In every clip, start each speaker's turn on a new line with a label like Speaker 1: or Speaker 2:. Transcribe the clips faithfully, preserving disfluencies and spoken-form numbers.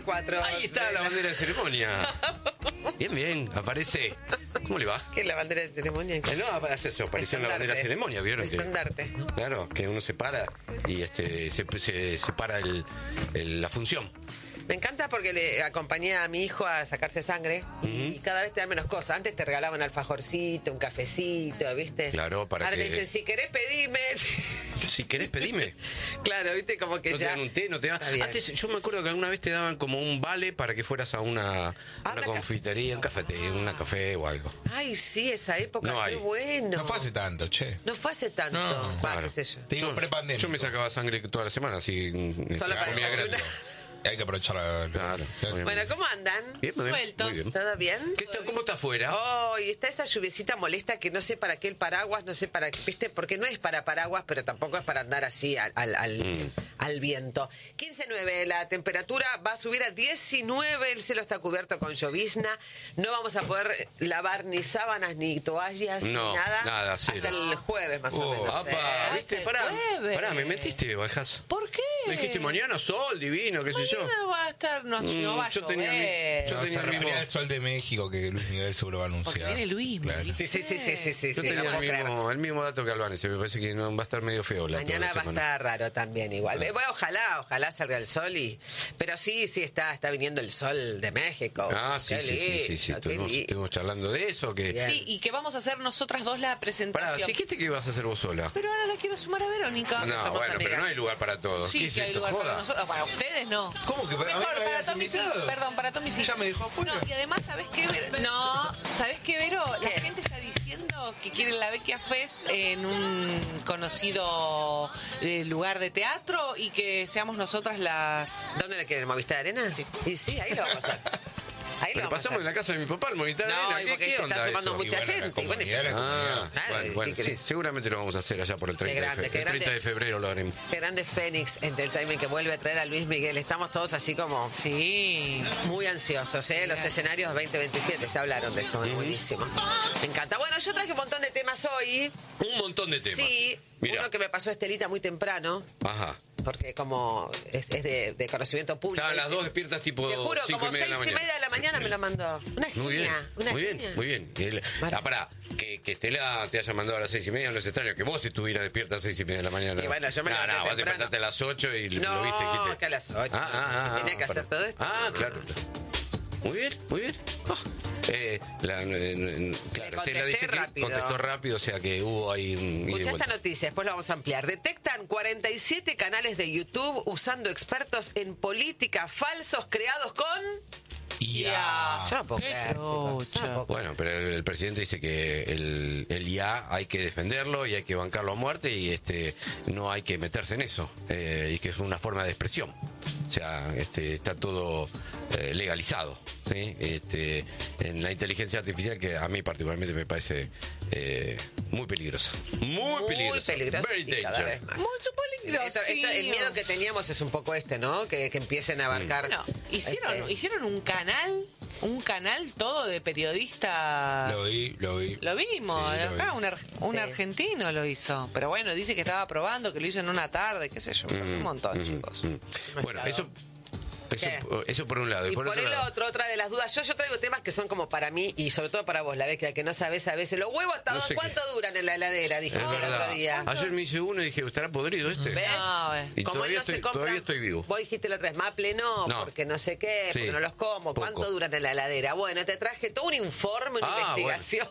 Speaker 1: y cuatro.
Speaker 2: Ahí está la bandera de ceremonia. Bien, bien, aparece. ¿Cómo le va?
Speaker 1: ¿Qué es la bandera de ceremonia?
Speaker 2: Eh, no, hace eso, apareció en la bandera de ceremonia, ¿vieron? Que,
Speaker 1: Estandarte.
Speaker 2: claro, que uno se para y este se, se, se para el, el, la función.
Speaker 1: Me encanta porque le acompañé a mi hijo a sacarse sangre y uh-huh. cada vez te dan menos cosas. Antes te regalaban un alfajorcito, un cafecito, ¿viste?
Speaker 2: Claro, para
Speaker 1: Ahora
Speaker 2: que...
Speaker 1: te dicen, si querés pedime.
Speaker 2: Si querés pedime.
Speaker 1: Claro, ¿viste? Como que
Speaker 2: no
Speaker 1: ya...
Speaker 2: te dan un té, no te dan... Antes yo me acuerdo que alguna vez te daban como un vale para que fueras a una,
Speaker 1: ¿Ah,
Speaker 2: una confitería, un café, ah. una café o algo.
Speaker 1: Ay, sí, esa época,
Speaker 2: no
Speaker 1: qué
Speaker 2: hay.
Speaker 1: bueno.
Speaker 3: No fue hace tanto, che.
Speaker 1: No fue hace tanto.
Speaker 3: No,
Speaker 1: Va,
Speaker 2: claro.
Speaker 1: qué sé yo.
Speaker 3: Te digo,
Speaker 2: yo,
Speaker 3: prepandémico.
Speaker 2: Yo me sacaba sangre toda la semana, así...
Speaker 1: Solo para
Speaker 2: comida
Speaker 1: desayunar.
Speaker 2: gratis.
Speaker 3: Hay que aprovechar la...
Speaker 2: Claro.
Speaker 1: Bueno, ¿cómo andan?
Speaker 2: Bien, bien.
Speaker 1: Sueltos.
Speaker 2: Bien.
Speaker 1: ¿Todo bien?
Speaker 2: ¿Qué está, ¿Cómo está afuera?
Speaker 1: Oh, y está esa lluviecita molesta que no sé para qué el paraguas, no sé para qué, ¿viste? Porque no es para paraguas, pero tampoco es para andar así al, al, al, mm. al viento. quince nueve, la temperatura va a subir a diecinueve, el cielo está cubierto con llovizna, no vamos a poder lavar ni sábanas, ni toallas,
Speaker 2: no,
Speaker 1: ni nada.
Speaker 2: nada, cero.
Speaker 1: Hasta el jueves más
Speaker 2: oh,
Speaker 1: o menos.
Speaker 2: Apa,
Speaker 1: ¿eh?
Speaker 2: ¿viste? Pará, pará, me metiste, bajas.
Speaker 4: ¿Por qué?
Speaker 2: Me dijiste mañana sol, divino, qué sé yo.
Speaker 4: Mañana va a estar, no,
Speaker 2: Mm,
Speaker 4: no va a
Speaker 2: yo
Speaker 4: llover.
Speaker 2: tenía mi- yo
Speaker 3: No,
Speaker 2: tenía
Speaker 3: se
Speaker 2: el
Speaker 3: refería
Speaker 2: mismo-
Speaker 3: al sol de México que Luis Miguel seguro va a anunciar.
Speaker 4: Porque viene Luis,
Speaker 3: Claro.
Speaker 4: ¿viste?
Speaker 1: Sí, sí, sí, sí, sí,
Speaker 2: Yo
Speaker 1: sí,
Speaker 2: tenía
Speaker 1: no
Speaker 2: el
Speaker 1: puedo creer.
Speaker 2: mismo, el mismo dato que Albán, me parece que no, va a estar medio feo la
Speaker 1: Mañana
Speaker 2: toda la
Speaker 1: va a
Speaker 2: semana.
Speaker 1: estar raro también igual.
Speaker 2: Ah.
Speaker 1: Bueno, ojalá, ojalá salga el sol y... Pero sí, sí, está, está viniendo el sol de México.
Speaker 2: Ah, sí,
Speaker 1: Qué
Speaker 2: sí, sí, sí, sí,
Speaker 1: lindo, qué
Speaker 2: estuvimos,
Speaker 1: lindo.
Speaker 2: estuvimos charlando de eso, que...
Speaker 1: Bien.
Speaker 4: Sí, y que vamos a hacer nosotras dos la
Speaker 2: Pará,
Speaker 4: presentación.
Speaker 2: dijiste que ibas a hacer vos sola.
Speaker 4: Pero ahora la quiero sumar a Verónica.
Speaker 2: No,
Speaker 4: Somos
Speaker 2: bueno,
Speaker 4: amigas.
Speaker 2: pero no hay lugar para todos.
Speaker 4: Sí,
Speaker 2: ¿Qué es
Speaker 4: que hay
Speaker 2: esto,
Speaker 4: lugar para
Speaker 2: joda?
Speaker 4: nosotros. Para ustedes no.
Speaker 3: ¿Cómo que para, a mí
Speaker 4: Mejor
Speaker 3: me
Speaker 4: para
Speaker 3: habías
Speaker 4: Tommy sí.
Speaker 3: invitado?
Speaker 4: Perdón, para Tommy sí.
Speaker 3: Ya me dejó afuera.
Speaker 4: No, y además, ¿sabes qué, Vero? No, ¿sabes qué, Vero? La gente está diciendo que quiere la Vecchia Fest en un conocido eh, lugar de teatro y que seamos nosotras las...
Speaker 1: ¿Dónde la quieren? ¿Movistar Arena?
Speaker 4: Sí.
Speaker 1: Y sí, ahí lo vamos a hacer. Ahí
Speaker 2: Pero
Speaker 1: lo vamos a
Speaker 2: pasamos en
Speaker 1: hacer.
Speaker 2: la casa de mi papá, el Movistar
Speaker 1: No,
Speaker 2: Arena.
Speaker 1: y
Speaker 2: ¿Qué,
Speaker 1: porque
Speaker 2: qué
Speaker 1: se
Speaker 2: onda
Speaker 1: está sumando
Speaker 2: eso?
Speaker 1: mucha
Speaker 3: Y bueno, la
Speaker 1: gente. Y bueno,
Speaker 3: comunidad, la
Speaker 2: Ah,
Speaker 1: Claro,
Speaker 2: bueno,
Speaker 1: ¿y
Speaker 2: bueno,
Speaker 1: qué
Speaker 2: sí,
Speaker 1: querés?
Speaker 2: seguramente lo vamos a hacer allá por el treinta,
Speaker 1: grande,
Speaker 2: de, fe-
Speaker 1: qué
Speaker 2: el treinta
Speaker 1: grande.
Speaker 2: de febrero lo haremos.
Speaker 1: Qué grande Fénix Entertainment que vuelve a traer a Luis Miguel. Estamos todos así como
Speaker 4: Sí.
Speaker 1: muy ansiosos, ¿eh? Los escenarios veinte veintisiete, ya hablaron de eso, es buenísimo. Me encanta. Bueno, yo traje un montón de temas hoy.
Speaker 2: Un montón de temas.
Speaker 1: Sí,
Speaker 2: Mira.
Speaker 1: uno que me pasó Estelita muy temprano,
Speaker 2: Ajá.
Speaker 1: porque como es, es de, de conocimiento público.
Speaker 2: Estaban las dos despiertas tipo
Speaker 1: Te juro,
Speaker 2: cinco
Speaker 1: como
Speaker 2: y media de
Speaker 1: seis
Speaker 2: la
Speaker 1: y
Speaker 2: mañana.
Speaker 1: media de la mañana me lo mandó. Una
Speaker 2: Muy bien,
Speaker 1: genia, una
Speaker 2: muy
Speaker 1: genia.
Speaker 2: bien, muy bien. El-
Speaker 1: Vale.
Speaker 2: ah, pará, que, que Estela te haya mandado a las seis y media no es extraño, que vos estuvieras despierta a las seis y media de la mañana.
Speaker 1: Y bueno, yo me
Speaker 2: no,
Speaker 1: levanté
Speaker 2: no, vos te
Speaker 1: temprano.
Speaker 2: despertaste a las ocho y
Speaker 1: No,
Speaker 2: lo viste. ¿qué te-
Speaker 1: que a las ocho.
Speaker 2: Ah, ah, ah,
Speaker 1: Tenía que
Speaker 2: ah,
Speaker 1: hacer
Speaker 2: pará.
Speaker 1: todo esto.
Speaker 2: Ah, claro. Muy bien, muy bien. Ah, eh, la, eh, eh, claro,
Speaker 1: contesté
Speaker 2: Estela dice
Speaker 1: rápido.
Speaker 2: que contestó rápido, o sea que hubo ahí un ida y
Speaker 1: Escucha esta
Speaker 2: vuelta.
Speaker 1: noticia, después la vamos a ampliar. Detectan cuarenta y siete canales de YouTube usando expertos en política falsos creados con...
Speaker 3: Ya.
Speaker 1: Yo no puedo
Speaker 4: Qué
Speaker 1: creer, chicos. Yo no
Speaker 4: trucha.
Speaker 1: puedo creer.
Speaker 2: Bueno, pero el, el presidente dice que el, el I A hay que defenderlo y hay que bancarlo a muerte y este no hay que meterse en eso eh, y que es una forma de expresión. O sea, este, está todo eh, legalizado, ¿sí? Este, en la inteligencia artificial que a mí particularmente me parece eh, muy peligrosa. Muy, peligrosa.
Speaker 1: peligrosa
Speaker 2: Very
Speaker 1: y cada
Speaker 2: danger.
Speaker 1: vez más.
Speaker 4: Mucho peligroso.
Speaker 1: Esto- esto- el miedo que teníamos es un poco este, ¿no? Que, que empiecen a abarcar...
Speaker 4: Bueno, hicieron,
Speaker 1: Este,
Speaker 4: hicieron un canal, un canal todo de periodistas.
Speaker 3: Lo vi, lo vi.
Speaker 4: Lo vimos,
Speaker 3: Sí, lo
Speaker 4: acá
Speaker 3: vi.
Speaker 4: un, ar- un
Speaker 1: Sí.
Speaker 4: argentino lo hizo. Pero bueno, dice que estaba probando, que lo hizo en una tarde, qué sé yo. Es un montón, chicos.
Speaker 2: Mm. Bueno, eso, eso,
Speaker 1: ¿Qué?
Speaker 2: eso por un lado. Y,
Speaker 1: Y
Speaker 2: por,
Speaker 1: por
Speaker 2: otro
Speaker 1: el
Speaker 2: lado,
Speaker 1: otro, otra de las dudas, yo, yo traigo temas que son como para mí y sobre todo para vos, la vez que, que no sabes a veces. ¿Los huevos hasta
Speaker 2: No
Speaker 1: dónde-
Speaker 2: sé
Speaker 1: cuánto duran en la heladera? Dije
Speaker 2: es
Speaker 1: el
Speaker 2: verdad.
Speaker 1: otro día.
Speaker 2: Ayer me hice uno y dije, ¿estará podrido este?
Speaker 1: ¿Ves?
Speaker 4: No, eh.
Speaker 2: Y
Speaker 1: Como
Speaker 2: todavía
Speaker 1: él no se
Speaker 2: estoy-
Speaker 1: compra-
Speaker 2: todavía estoy vivo.
Speaker 1: Vos dijiste la otra vez, Maple no,
Speaker 2: No.
Speaker 1: porque no sé qué,
Speaker 2: Sí,
Speaker 1: porque no los como. ¿Cuánto
Speaker 2: poco.
Speaker 1: duran en la heladera? Bueno, te traje todo un informe, una
Speaker 2: Ah,
Speaker 1: investigación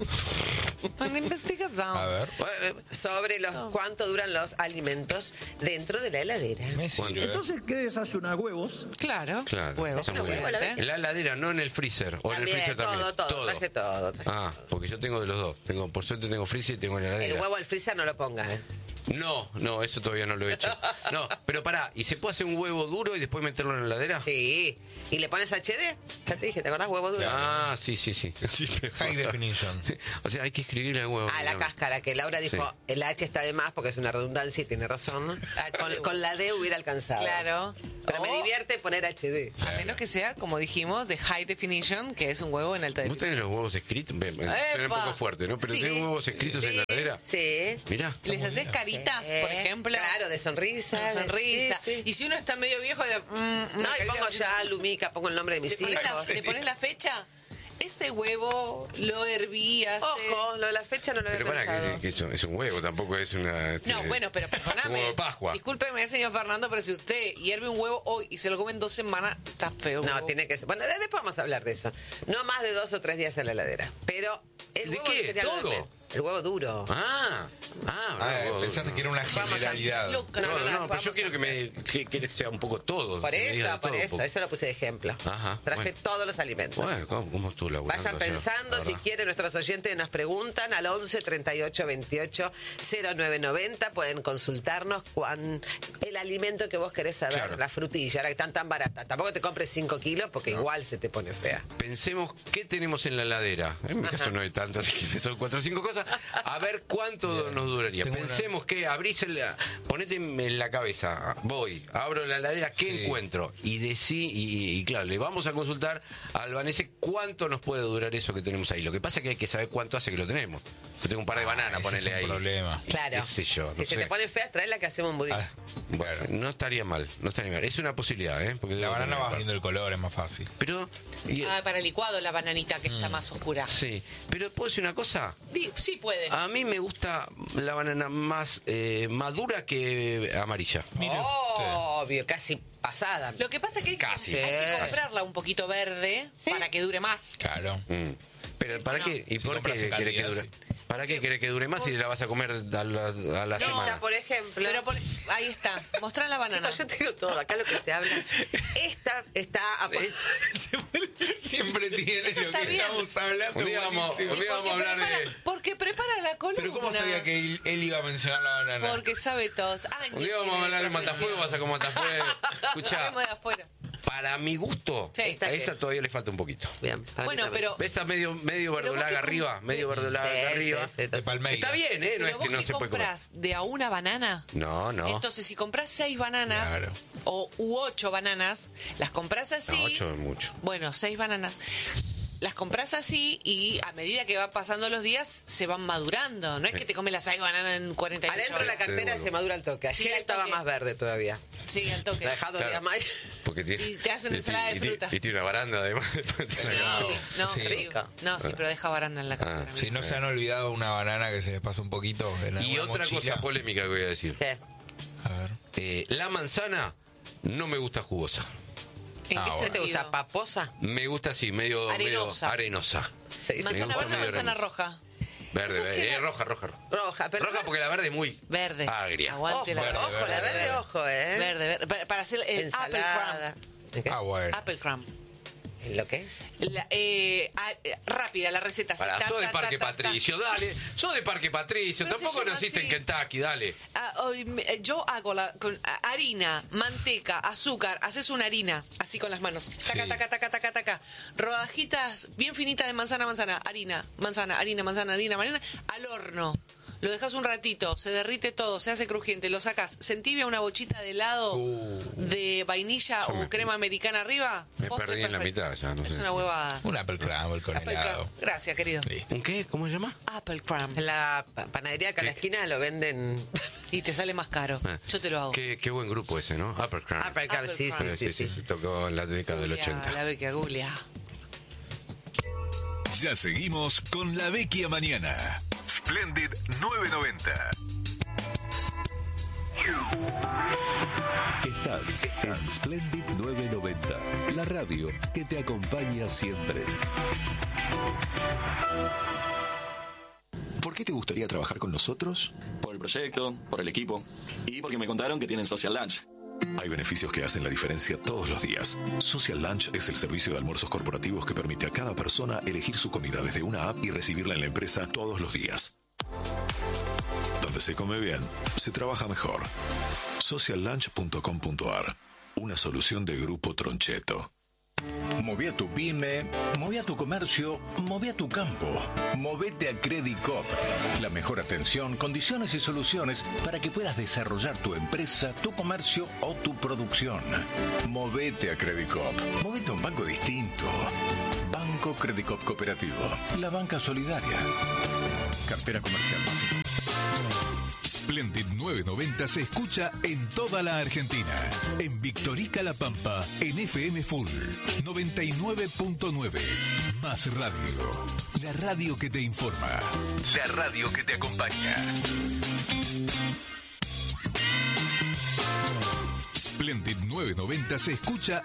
Speaker 4: Una investigación.
Speaker 3: A ver.
Speaker 1: sobre los cuánto duran los alimentos dentro de la heladera.
Speaker 3: Me sirve.
Speaker 5: Entonces, ¿qué desayuna? ¿Huevos?
Speaker 4: Claro.
Speaker 2: Claro.
Speaker 4: Huevos.
Speaker 2: Está muy bien.
Speaker 1: Huevo, la vez.
Speaker 2: En la heladera, no en el freezer. O en el
Speaker 1: También,
Speaker 2: freezer también.
Speaker 1: todo, todo, traje todo, traje
Speaker 2: Ah, porque yo tengo de los dos. Tengo, por suerte tengo freezer y tengo en la
Speaker 1: El
Speaker 2: heladera.
Speaker 1: huevo al freezer no lo pongas, ¿eh?
Speaker 2: No, no, eso todavía no lo he hecho. No, pero pará, ¿y se puede hacer un huevo duro y después meterlo en la heladera?
Speaker 1: Sí. ¿Y le pones H D? Ya te dije, ¿te acordás? Huevo duro.
Speaker 2: Ah, sí, sí, sí. Sí, mejor.
Speaker 3: High definition.
Speaker 2: O sea, hay que escribirle al huevo.
Speaker 1: Ah, la cáscara, que Laura dijo,
Speaker 2: Sí.
Speaker 1: el H está de más porque es una redundancia y tiene razón. Con, con la D hubiera alcanzado.
Speaker 4: Claro.
Speaker 1: Pero me
Speaker 4: O-
Speaker 1: divierte poner H D.
Speaker 4: A menos que sea, como dijimos, de high definition, que es un huevo en alta
Speaker 2: ¿Vos
Speaker 4: definición.
Speaker 2: tenés los huevos escritos? Ve, Suena un
Speaker 4: ¡Epa!
Speaker 2: poco fuerte, ¿no? Pero
Speaker 4: Sí.
Speaker 2: tenés huevos escritos en la heladera.
Speaker 1: Sí.
Speaker 2: Mirá.
Speaker 4: Les haces cariño caritas,
Speaker 1: Sí.
Speaker 4: por ejemplo.
Speaker 1: Claro, de sonrisa.
Speaker 4: Una sonrisa.
Speaker 1: Sí, sí.
Speaker 4: Y si uno está medio viejo, de, mm, una
Speaker 1: No, y
Speaker 4: carita
Speaker 1: pongo
Speaker 4: así.
Speaker 1: ya Lumica, pongo el nombre de mis
Speaker 4: ¿Le pones, la,
Speaker 1: hijos.
Speaker 4: le pones la fecha? Este huevo lo herví hace...
Speaker 1: Ojo, lo de la fecha no lo había
Speaker 2: Pero para
Speaker 1: pensado.
Speaker 2: que, que eso- es un huevo, tampoco es una. este,
Speaker 4: No, bueno, pero
Speaker 2: es un
Speaker 4: perdóname.
Speaker 2: huevo de Pascua.
Speaker 4: Discúlpeme, señor Fernando, pero si usted hierve un huevo hoy y se lo come en dos semanas, está feo.
Speaker 1: No, tiene que ser. Bueno, después vamos a hablar de eso. No más de dos o tres días en la heladera. Pero el
Speaker 2: ¿De
Speaker 1: huevo
Speaker 2: qué?
Speaker 1: sería lo de
Speaker 2: ¿Todo?
Speaker 1: menos. El huevo duro.
Speaker 2: Ah, ah,
Speaker 3: Ah,
Speaker 2: no,
Speaker 3: pensaste
Speaker 2: no.
Speaker 3: que era una
Speaker 1: Vamos a-
Speaker 3: generalidad.
Speaker 4: Loca.
Speaker 2: No, no, no, pero
Speaker 1: vamos
Speaker 2: yo
Speaker 1: a-
Speaker 2: quiero que me que, que sea un poco todo.
Speaker 1: Por
Speaker 2: que me diga
Speaker 1: eso,
Speaker 2: de
Speaker 1: por
Speaker 2: todo un
Speaker 1: eso.
Speaker 2: poco.
Speaker 1: Eso lo puse de ejemplo.
Speaker 2: Ajá,
Speaker 1: Traje
Speaker 2: bueno.
Speaker 1: todos los alimentos.
Speaker 2: Bueno, ¿cómo, cómo estuvo laburando
Speaker 1: Vayan
Speaker 2: ayer,
Speaker 1: pensando,
Speaker 2: la
Speaker 1: si
Speaker 2: verdad?
Speaker 1: quieren, nuestros oyentes nos preguntan al once treinta y ocho veintiocho cero nueve noventa. Pueden consultarnos cuán, el alimento que vos querés saber,
Speaker 2: Claro.
Speaker 1: la frutilla, ahora que están tan baratas. Tampoco te compres cinco kilos porque igual se te pone fea.
Speaker 2: Pensemos qué tenemos en la heladera. En mi caso no hay tanto, así que son cuatro o cinco cosas. A ver cuánto nos duraría.
Speaker 3: Tengo una-
Speaker 2: Pensemos que abrís el, ponete en la cabeza, voy, abro la heladera, ¿qué
Speaker 3: Sí.
Speaker 2: encuentro? Y decí, y, y claro, le vamos a consultar a Albanese cuánto nos puede durar eso que tenemos ahí. Lo que pasa es que hay que saber cuánto hace que lo tenemos. Yo tengo un par de bananas,
Speaker 3: Ese
Speaker 2: ponele
Speaker 3: es un
Speaker 2: ahí.
Speaker 3: problema.
Speaker 1: Claro.
Speaker 2: Qué sé yo, no
Speaker 1: si se
Speaker 2: sé.
Speaker 1: te pone fea, traela que hacemos un budín.
Speaker 3: Ah,
Speaker 2: Bueno, no estaría mal, no estaría mal. Es una posibilidad, ¿eh? Porque
Speaker 3: la
Speaker 2: debo
Speaker 3: banana
Speaker 2: tener-
Speaker 3: va viendo el color, es más fácil.
Speaker 2: Pero, y-
Speaker 4: Ah, para licuado la bananita que
Speaker 2: Mm.
Speaker 4: está más oscura.
Speaker 2: sí, pero ¿puedo decir una cosa?
Speaker 4: Di- Sí puede.
Speaker 2: A mí me gusta la banana más eh, madura que amarilla.
Speaker 3: Mire usted.
Speaker 1: Obvio, casi pasada.
Speaker 4: Lo que pasa es que hay, que-
Speaker 2: Casi.
Speaker 4: hay que
Speaker 1: Sí.
Speaker 4: comprarla un poquito verde
Speaker 1: Sí.
Speaker 4: para que dure más.
Speaker 3: Claro.
Speaker 2: Mm. Pero ¿para
Speaker 4: no.
Speaker 2: qué? ¿Y
Speaker 3: Si
Speaker 2: por
Speaker 3: compras
Speaker 2: qué
Speaker 3: en
Speaker 2: quiere que
Speaker 3: calidad,
Speaker 2: dure?
Speaker 3: sí.
Speaker 2: ¿Para qué quiere que dure más si la vas a comer a la, a la
Speaker 1: Esta,
Speaker 2: semana?
Speaker 1: por ejemplo.
Speaker 4: Pero por- ahí está. Mostrá la banana.
Speaker 1: Chicos, yo te digo todo, acá lo que se habla. Esta está a-
Speaker 3: Siempre tiene
Speaker 4: Eso
Speaker 3: lo
Speaker 4: está
Speaker 3: que
Speaker 4: bien.
Speaker 3: estamos hablando.
Speaker 2: Un día vamos-
Speaker 3: buenísimo.
Speaker 2: un día vamos a hablar de-
Speaker 4: prepara, porque prepara la columna.
Speaker 3: Pero ¿cómo sabía que él, él iba a mencionar la banana?
Speaker 4: Porque sabe todos. Años
Speaker 2: Un día vamos a hablar de
Speaker 4: profesión.
Speaker 2: Matafuego, vas a comer Matafuego. Escucha,
Speaker 4: Hablemos de afuera.
Speaker 2: para mi gusto,
Speaker 4: Sí.
Speaker 2: a esa todavía le falta un poquito.
Speaker 1: Bien, para mí
Speaker 4: Bueno,
Speaker 1: también.
Speaker 4: pero...
Speaker 2: ¿Ves? Está medio, medio
Speaker 4: Pero vos
Speaker 2: verdolaga
Speaker 4: qué
Speaker 2: arriba,
Speaker 4: com-
Speaker 2: medio verdolaga
Speaker 1: Sí,
Speaker 2: arriba.
Speaker 1: sí, sí,
Speaker 3: De Palmeira.
Speaker 2: Está bien, ¿eh? No
Speaker 4: pero
Speaker 2: es que
Speaker 4: vos
Speaker 2: no
Speaker 4: qué
Speaker 2: se puede comer.
Speaker 4: compras de a una banana.
Speaker 2: No, no.
Speaker 4: Entonces, si compras seis bananas
Speaker 3: Claro.
Speaker 4: o u ocho bananas, las compras así.
Speaker 2: No, ocho es mucho.
Speaker 4: Bueno, seis bananas. Las compras así y a medida que van pasando los días se van madurando. No es que te comes las seis bananas en cuarenta y ocho
Speaker 1: Adentro de la
Speaker 4: horas.
Speaker 1: cartera
Speaker 2: devuelvo.
Speaker 1: se madura al toque.
Speaker 4: Sí,
Speaker 1: Ayer
Speaker 4: al
Speaker 1: estaba
Speaker 4: toque.
Speaker 1: más verde todavía.
Speaker 4: Sí, al toque.
Speaker 1: La dejás dos
Speaker 2: Claro.
Speaker 1: días más.
Speaker 2: Porque tiene,
Speaker 4: Y te hace una
Speaker 2: y-
Speaker 4: ensalada de
Speaker 2: y- y-
Speaker 4: fruta.
Speaker 2: Y tiene una baranda además.
Speaker 4: Sí, no,
Speaker 3: Sí.
Speaker 4: sí.
Speaker 1: Rico.
Speaker 4: No, sí, pero deja baranda en la cartera.
Speaker 3: Si no se han olvidado una banana que se les pasa un poquito en
Speaker 2: Y
Speaker 3: alguna
Speaker 2: otra
Speaker 3: mochila.
Speaker 2: cosa polémica que voy a decir.
Speaker 1: ¿Qué?
Speaker 3: A ver.
Speaker 2: Eh, la manzana no me gusta jugosa.
Speaker 4: ¿En
Speaker 3: Ah,
Speaker 4: qué
Speaker 3: bueno.
Speaker 1: ¿Te
Speaker 4: sentido?
Speaker 1: gusta paposa?
Speaker 2: Me gusta así, medio
Speaker 4: Arenosa.
Speaker 2: medio arenosa.
Speaker 1: Se dice
Speaker 2: Me
Speaker 4: ¿Manzana
Speaker 2: gusta
Speaker 4: verde o
Speaker 2: medio
Speaker 4: manzana
Speaker 2: arenosa.
Speaker 4: roja?
Speaker 2: Verde,
Speaker 4: Esa
Speaker 2: verde.
Speaker 4: queda-
Speaker 2: Eh, roja, roja.
Speaker 1: roja. Pero
Speaker 2: Roja porque la verde es muy
Speaker 4: Verde.
Speaker 2: agria.
Speaker 4: Aguante
Speaker 1: Ojo,
Speaker 4: la
Speaker 3: verde,
Speaker 1: ojo, la
Speaker 3: verde,
Speaker 1: verde,
Speaker 3: verde.
Speaker 1: ojo, ¿eh?
Speaker 4: Verde, verde. Para, para hacer el apple
Speaker 1: Ensalada.
Speaker 4: crumb.
Speaker 1: ¿De qué?
Speaker 3: Ah, bueno.
Speaker 4: Apple crumb.
Speaker 1: ¿Lo qué?
Speaker 4: La- eh, ah, eh, rápida la receta.
Speaker 2: Para,
Speaker 4: Ta,
Speaker 2: sos de
Speaker 4: ta,
Speaker 2: Parque
Speaker 4: ta, ta, ta.
Speaker 2: Patricio, dale. Sos de Parque Patricio.
Speaker 4: Pero se
Speaker 2: Tampoco
Speaker 4: llama
Speaker 2: naciste en
Speaker 4: así.
Speaker 2: Kentucky, dale.
Speaker 4: Ah, hoy me- eh, yo hago la, con ah, harina, manteca, azúcar, haces una harina, así con las manos. Taca,
Speaker 3: Sí.
Speaker 4: taca, taca, taca, taca. Rodajitas bien finitas de manzana, manzana, harina, manzana, harina, manzana, harina, harina, al horno. Lo dejas un ratito, se derrite todo, se hace crujiente, lo sacas, se entibia una bochita de helado
Speaker 3: Uh.
Speaker 4: de vainilla
Speaker 2: Yo
Speaker 4: o
Speaker 2: me-
Speaker 4: crema americana arriba.
Speaker 2: me
Speaker 4: postre
Speaker 2: perdí en la
Speaker 4: perfecto.
Speaker 2: mitad ya, no
Speaker 4: Es
Speaker 2: sé.
Speaker 4: una huevada.
Speaker 3: Un apple crumble con
Speaker 4: Apple
Speaker 3: helado.
Speaker 4: crumb. Gracias, querido.
Speaker 3: Listo.
Speaker 2: ¿Un qué? ¿Cómo se llama?
Speaker 4: Apple crumb.
Speaker 1: En la pa- panadería acá a la
Speaker 2: ¿Qué?
Speaker 1: esquina lo venden.
Speaker 4: Y te sale más caro.
Speaker 2: Ah.
Speaker 4: Yo te lo hago.
Speaker 2: Qué, qué buen grupo ese, ¿no? Upper Crown.
Speaker 1: Upper Crumb, sí, sí,
Speaker 4: Upper
Speaker 1: sí, sí.
Speaker 2: sí, tocó en la década del
Speaker 4: Julia,
Speaker 2: ochenta.
Speaker 4: La beca Julia.
Speaker 6: Ya seguimos con La Vecchia Mañana. Splendid nueve noventa.
Speaker 7: Estás en Splendid nueve noventa, la radio que te acompaña siempre.
Speaker 8: ¿Por qué te gustaría trabajar con nosotros?
Speaker 9: Por el proyecto, por el equipo y porque me contaron que tienen social lunch.
Speaker 8: Hay beneficios que hacen la diferencia todos los días. Social Lunch es el servicio de almuerzos corporativos que permite a cada persona elegir su comida desde una app y recibirla en la empresa todos los días. Donde se come bien, se trabaja mejor. social lunch punto com punto a r. Una solución de Grupo Troncheto.
Speaker 10: Moví a tu pyme, moví a tu comercio, moví a tu campo. Movete a Credit Coop. La mejor atención, condiciones y soluciones para que puedas desarrollar tu empresa, tu comercio o tu producción. Movete a Credit Coop. Movete a un banco distinto. Banco Credit Coop Cooperativo. La banca solidaria. Cartera comercial.
Speaker 6: Splendid novecientos noventa se escucha en toda la Argentina. En Victorica La Pampa, en F M Full noventa y nueve punto nueve. Más radio. La radio que te informa. La radio que te acompaña. Splendid novecientos noventa se escucha